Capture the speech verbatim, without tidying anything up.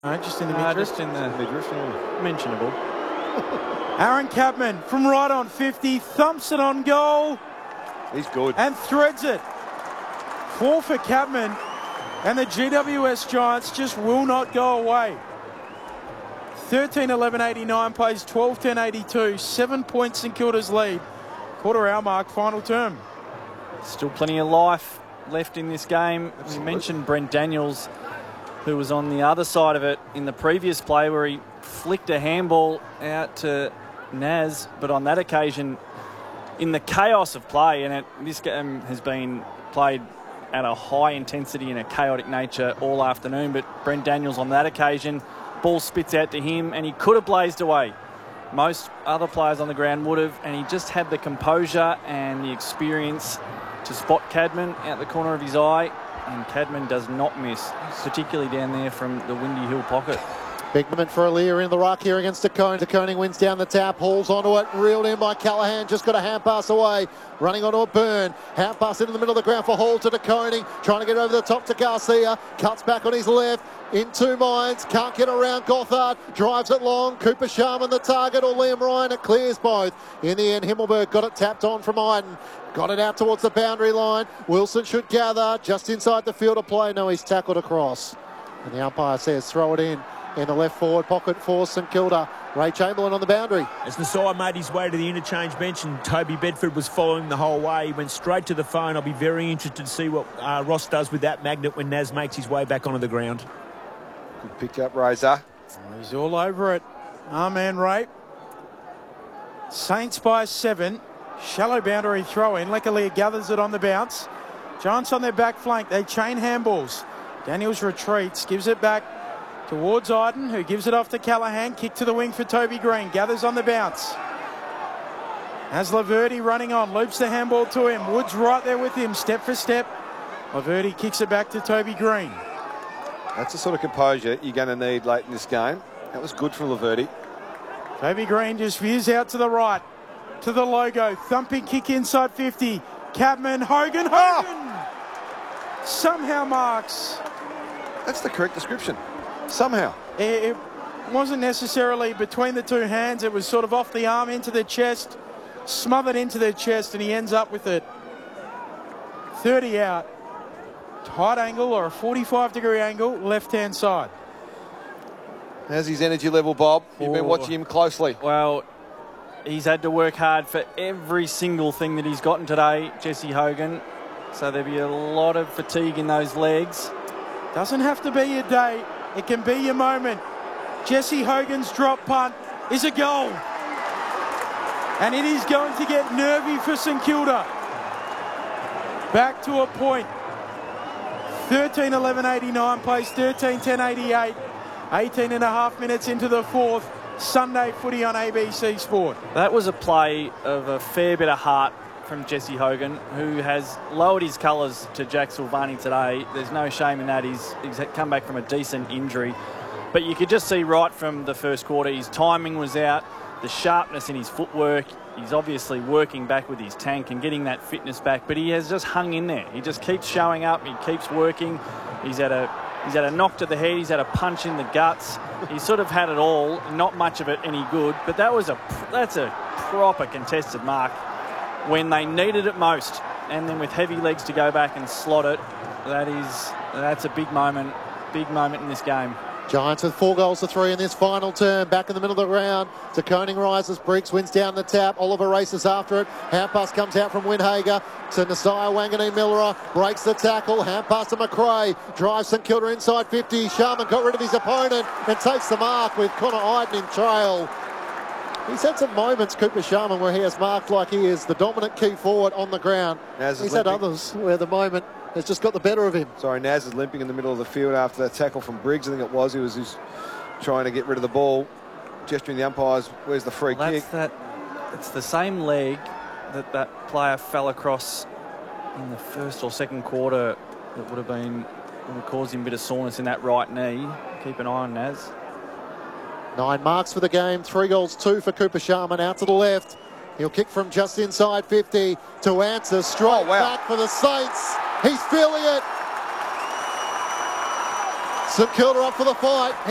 No, just in the uh, midriff. Just in the midriff, yeah. Mentionable. Aaron Cadman from right on fifty, thumps it on goal. He's good. And threads it. Four for Cadman. And the G W S Giants just will not go away. thirteen eleven eighty-nine plays twelve ten eighty-two. Seven points St Kilda's lead. Quarter hour mark, final term. Still plenty of life left in this game. Absolutely. We mentioned Brent Daniels, who was on the other side of it in the previous play where he flicked a handball out to Naz, but on that occasion, in the chaos of play, and it, this game has been played at a high intensity and a chaotic nature all afternoon, but Brent Daniels on that occasion, ball spits out to him and he could have blazed away. Most other players on the ground would have, and he just had the composure and the experience to spot Cadman out the corner of his eye, and Cadman does not miss, particularly down there from the Windy Hill pocket. Big moment for Aliir in the ruck here against De Koning. De Koning wins down the tap, hauls onto it, reeled in by Callaghan, just got a hand pass away, running onto a Burn. Hand pass into the middle of the ground for Hall to De Koning, trying to get over the top to Garcia, cuts back on his left, in two minds, can't get around Gothard, drives it long, Cooper Sharman the target, or Liam Ryan, it clears both. In the end, Himmelberg got it tapped on from Iden, got it out towards the boundary line. Wilson should gather, just inside the field of play, no, he's tackled across. And the umpire says throw it in. In the left forward pocket for St Kilda. Ray Chamberlain on the boundary. As Nasai made his way to the interchange bench and Toby Bedford was following the whole way, he went straight to the phone. I'll be very interested to see what uh, Ross does with that magnet when Naz makes his way back onto the ground. Good pick up, Razor. He's all over it. Our man Ray. Saints by seven. Shallow boundary throw in. Leckerlier gathers it on the bounce. Giants on their back flank. They chain handballs. Daniels retreats, gives it back towards Iden, who gives it off to Callaghan. Kick to the wing for Toby Green. Gathers on the bounce. As Laverty running on. Loops the handball to him. Woods right there with him, step for step. Laverty kicks it back to Toby Green. That's the sort of composure you're going to need late in this game. That was good from Laverty. Toby Green just veers out to the right. To the logo. Thumping kick inside fifty. Cadman, Hogan, Hogan! Oh! Somehow marks. That's the correct description. Somehow. It wasn't necessarily between the two hands. It was sort of off the arm into the chest, smothered into the chest, and he ends up with it. thirty out. Tight angle or a forty-five degree angle, left-hand side. How's his energy level, Bob? You've been watching him closely. Well, he's had to work hard for every single thing that he's gotten today, Jesse Hogan. So there'll be a lot of fatigue in those legs. Doesn't have to be your day. It can be your moment. Jesse Hogan's drop punt is a goal. And it is going to get nervy for St Kilda. Back to a point. thirteen eleven eighty-nine plays thirteen ten eighty-eight. eighteen and a half minutes into the fourth. Sunday footy on A B C Sport. That was a play of a fair bit of heart from Jesse Hogan, who has lowered his colours to Jack Silvani today. There's no shame in that. He's, he's come back from a decent injury. But you could just see right from the first quarter, his timing was out, the sharpness in his footwork. He's obviously working back with his tank and getting that fitness back, but he has just hung in there. He just keeps showing up. He keeps working. He's had a, he's had a knock to the head. He's had a punch in the guts. He's sort of had it all, not much of it any good. But that was a, that's a proper contested mark when they needed it most, and then with heavy legs to go back and slot it, that is, that's a big moment, big moment in this game. Giants with four goals to three in this final term. Back in the middle of the ground. De Koning rises. Briggs wins down the tap. Oliver races after it. Hand pass comes out from Windhager to Nasai Wanganeen Miller. Breaks the tackle. Hand pass to McRae. Drives St Kilda inside fifty. Sharman got rid of his opponent and takes the mark with Connor Iden in trail. He's had some moments, Cooper Sharman, where he has marked like he is the dominant key forward on the ground. Naz He's limping. had others where the moment has just got the better of him. Sorry, Naz is limping in the middle of the field after that tackle from Briggs. I think it was. He was just trying to get rid of the ball, gesturing the umpires. Where's the free well, kick? That's that. It's the same leg that that player fell across in the first or second quarter. That would have been would have caused him a bit of soreness in that right knee. Keep an eye on Naz. Nine marks for the game, three goals, two for Cooper Sharman out to the left. He'll kick from just inside fifty to answer. Strike oh, wow. back for the Saints. He's feeling it. St Kilda up for the fight.